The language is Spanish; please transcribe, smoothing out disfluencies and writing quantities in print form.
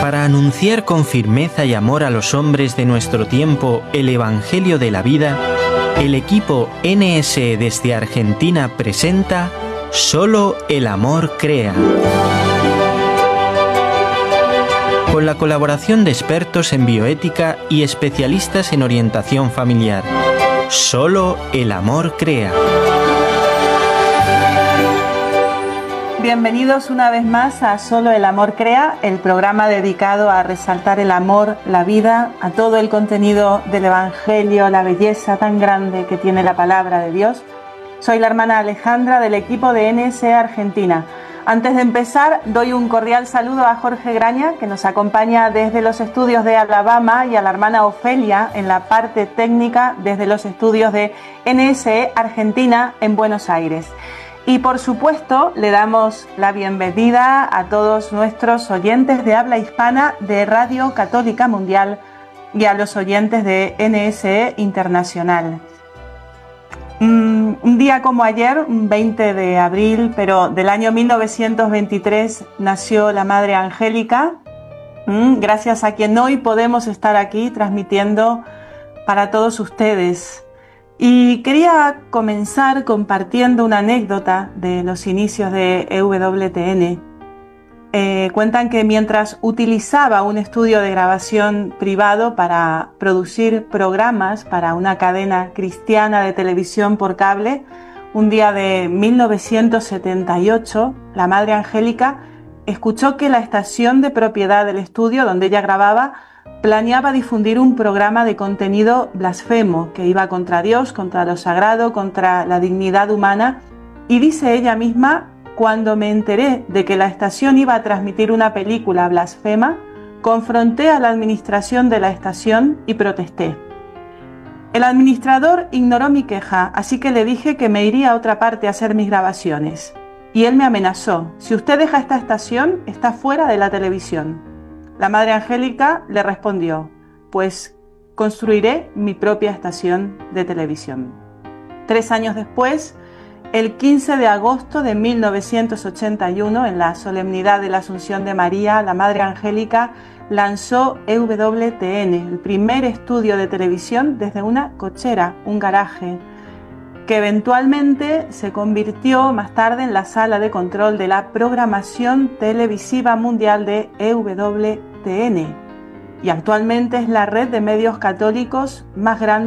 Para anunciar con firmeza y amor a los hombres de nuestro tiempo el Evangelio de la vida, el equipo NSE desde Argentina presenta Solo el amor crea. Con la colaboración de expertos en bioética y especialistas en orientación familiar. Solo el amor crea. Bienvenidos una vez más a Solo el amor crea, el programa dedicado a resaltar el amor, la vida, a todo el contenido del Evangelio, la belleza tan grande que tiene la palabra de Dios. Soy la hermana Alejandra del equipo de NSE Argentina. Antes de empezar, doy un cordial saludo a Jorge Graña, que nos acompaña desde los estudios de Alabama, y a la hermana Ofelia en la parte técnica desde los estudios de NSE Argentina en Buenos Aires. Y por supuesto, le damos la bienvenida a todos nuestros oyentes de habla hispana de Radio Católica Mundial y a los oyentes de NSE Internacional. Un día como ayer, un 20 de abril, pero del año 1923, nació la Madre Angélica, gracias a quien hoy podemos estar aquí transmitiendo para todos ustedes. Y quería comenzar compartiendo una anécdota de los inicios de EWTN. Cuentan que mientras utilizaba un estudio de grabación privado para producir programas para una cadena cristiana de televisión por cable, un día de 1978, la Madre Angélica escuchó que la estación de propiedad del estudio donde ella grababa planeaba difundir un programa de contenido blasfemo que iba contra Dios, contra lo sagrado, contra la dignidad humana. Y dice ella misma: cuando me enteré de que la estación iba a transmitir una película blasfema, confronté a la administración de la estación y protesté. El administrador ignoró mi queja, así que le dije que me iría a otra parte a hacer mis grabaciones. Y él me amenazó: si usted deja esta estación, está fuera de la televisión. La Madre Angélica le respondió: pues construiré mi propia estación de televisión. 3 años después, el 15 de agosto de 1981, en la solemnidad de la Asunción de María, la Madre Angélica lanzó EWTN, el primer estudio de televisión desde una cochera, un garaje, que eventualmente se convirtió más tarde en la sala de control de la programación televisiva mundial de EWTN, y actualmente es la red de medios católicos más grande